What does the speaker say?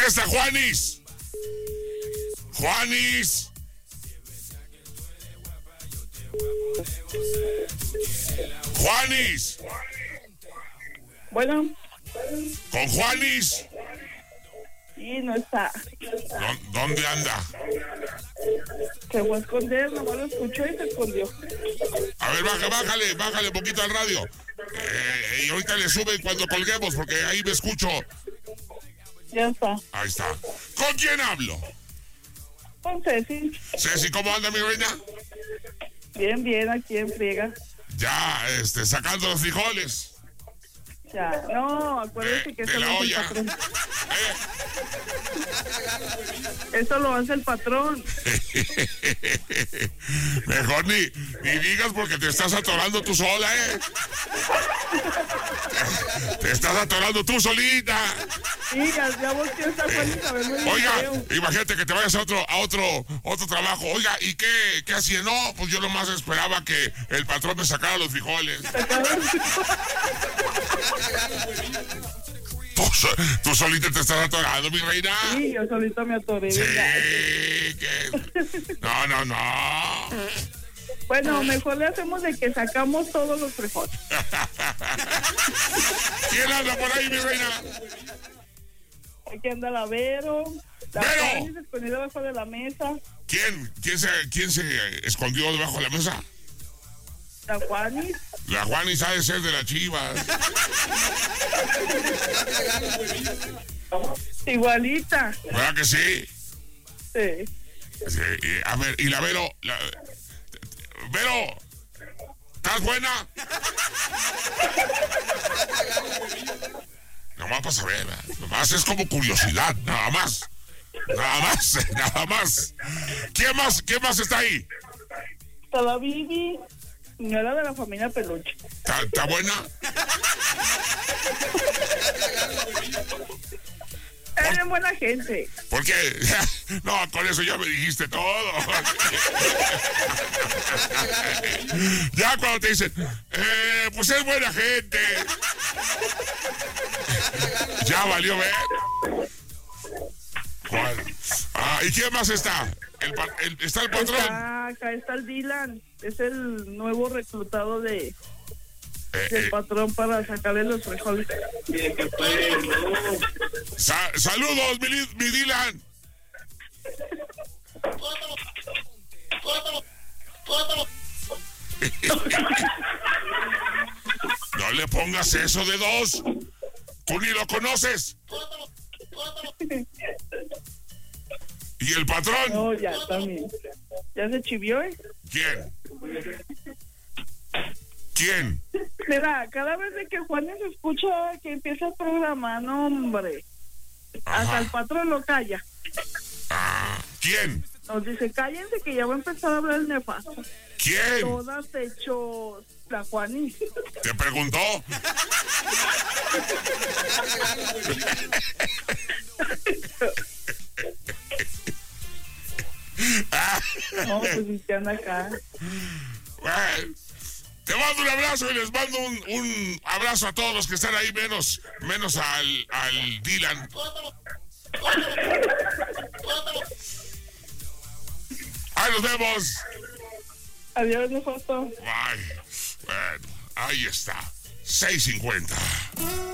¿Dónde está Juanis? Juanis. Juanis. Bueno. ¿Con Juanis? Sí, no está. ¿Dónde anda? Se fue a esconder, nomás lo escuchó y se escondió. A ver, bájale un poquito al radio. Y ahorita le suben cuando colguemos, porque ahí me escucho. Ya está. Ahí está. ¿Con quién hablo? Con Ceci. Ceci, ¿cómo anda, mi reina? Bien, bien, aquí en friega. Ya, sacando los frijoles. Ya, no, acuérdense que eso la lo hace el olla. patrón. Eso lo hace el patrón. Mejor ni digas porque te estás atorando tú sola, ¿eh? Te estás atorando tú solita. Sí, ya volteó esta cuenta y sabemos el Oiga, feo. imagínate que te vayas a otro trabajo. Oiga, ¿y qué hacía? No, pues yo nomás esperaba que el patrón me sacara los frijoles. Tú solita te estás atorando, mi reina. Sí, yo solita me atoré. Sí, ¿verdad? No. Bueno, mejor le hacemos de que sacamos todos los frijoles. ¿Quién anda por ahí, mi reina? Aquí anda la Vero. La ¡Vero! Fanny se escondió debajo de la mesa. ¿Quién se escondió debajo de la mesa? La Juanis. La Juanis ha de ser de la Chivas. Igualita. ¿Verdad que sí? Sí. Sí, a ver, y la Vero... Vero, ¿estás buena? Nomás para saber, nomás es como curiosidad, nada más. Nada más. ¿Quién más está ahí? Está la Bibi, señora de la familia Peluche. ¿Está buena? Es bien buena gente. ¿Por qué? No, con eso ya me dijiste todo. Ya cuando te dicen, pues es buena gente. Ya valió ver. ¿Cuál? ¿Y quién más está? ¿Está el patrón? Acá está el Dylan. Es el nuevo reclutado del patrón para sacarle los frijoles. Saludos, mi Dylan. No le pongas eso de dos. Tú ni lo conoces. ¿Y el patrón? No, ya también. ¿Ya se chivió, ¿Quién? Mira, cada vez de que Juanes escucha que empieza el programa, no, hombre. Ajá. Hasta el patrón lo calla. ¿Quién? Nos dice, cállense que ya va a empezar a hablar el nefasto. ¿Quién? Todas hechos la Juanis. ¿Te preguntó? No, pues si te anda acá. Bueno, te mando un abrazo y les mando un abrazo a todos los que están ahí, menos al Dylan. Ahí nos vemos. Adiós, nefasto. Ay, bueno, ahí está. 6:50.